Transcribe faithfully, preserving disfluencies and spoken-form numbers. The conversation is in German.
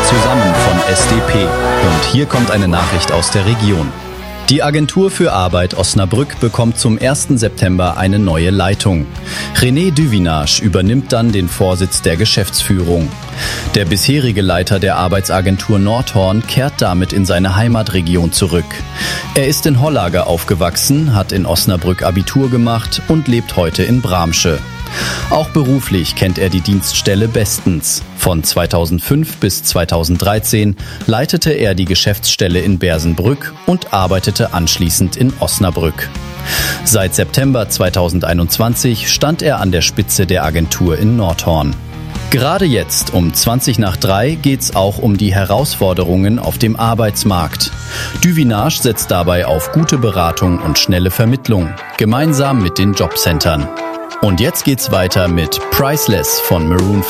zusammen von S D P. Und hier kommt eine Nachricht aus der Region. Die Agentur für Arbeit Osnabrück bekommt zum ersten September eine neue Leitung. René Duvinage übernimmt dann den Vorsitz der Geschäftsführung. Der bisherige Leiter der Arbeitsagentur Nordhorn kehrt damit in seine Heimatregion zurück. Er ist in Hollage aufgewachsen, hat in Osnabrück Abitur gemacht und lebt heute in Bramsche. Auch beruflich kennt er die Dienststelle bestens. Von zweitausendfünf bis zweitausenddreizehn leitete er die Geschäftsstelle in Bersenbrück und arbeitete anschließend in Osnabrück. Seit September zweitausendeinundzwanzig stand er an der Spitze der Agentur in Nordhorn. Gerade jetzt um zwanzig nach drei geht's auch um die Herausforderungen auf dem Arbeitsmarkt. Duvinage setzt dabei auf gute Beratung und schnelle Vermittlung, gemeinsam mit den Jobcentern. Und jetzt geht's weiter mit Priceless von Maroon